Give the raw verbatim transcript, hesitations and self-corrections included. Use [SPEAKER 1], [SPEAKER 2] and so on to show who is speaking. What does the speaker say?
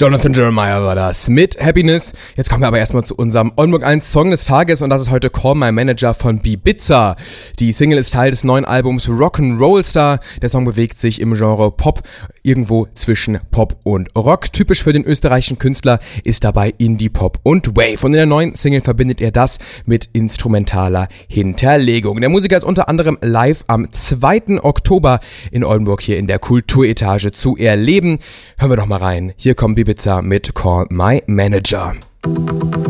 [SPEAKER 1] Jonathan Jeremiah war das mit Happiness. Jetzt kommen wir aber erstmal zu unserem Oldenburg eins Song des Tages und das ist heute Call My Manager von Ibiza. Die Single ist Teil des neuen Albums Rock'n'Roll Star. Der Song bewegt sich im Genre Pop, irgendwo zwischen Pop und Rock. Typisch für den österreichischen Künstler ist dabei Indie-Pop und Wave. Und in der neuen Single verbindet er das mit instrumentaler Hinterlegung. Der Musiker ist unter anderem live am zweiten Oktober in Oldenburg hier in der Kulturetage zu erleben. Hören wir doch mal rein. Hier kommt Ibiza mit Call My Manager.